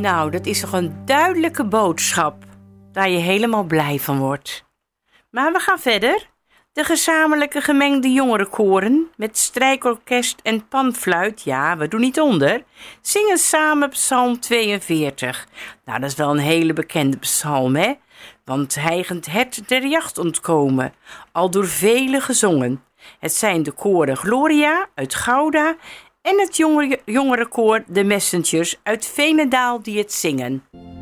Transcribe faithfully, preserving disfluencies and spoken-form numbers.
Nou, dat is toch een duidelijke boodschap, daar je helemaal blij van wordt. Maar we gaan verder. De gezamenlijke gemengde jongerenkoren met strijkorkest en panfluit, ja, we doen niet onder, zingen samen psalm tweeënveertig. Nou, dat is wel een hele bekende psalm, hè? Want hijgend het der jacht ontkomen, al door velen gezongen. Het zijn de koren Gloria uit Gouda en het jongere, jongerenkoor De Messengers uit Veenendaal die het zingen.